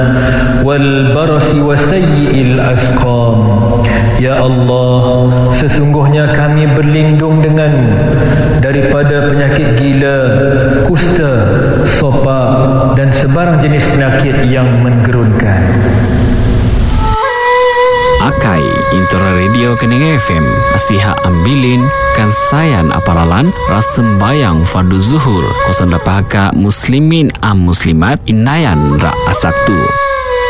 والبرص وسيء الأسقام. Ya Allah, sesungguhnya kami berlindung denganmu daripada penyakit gila, kusta, sopak dan sebarang jenis penyakit yang menggerunkan. Akai Intera Radio Kening FM Nasihat ambilin kan sayan aparalan rasembayang fardu zuhur 08 muslimin muslimat inayan ra asaktu.